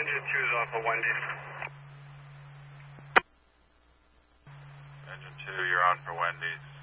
Engine 2 is on for Wendy's. Engine 2, you're on for Wendy's.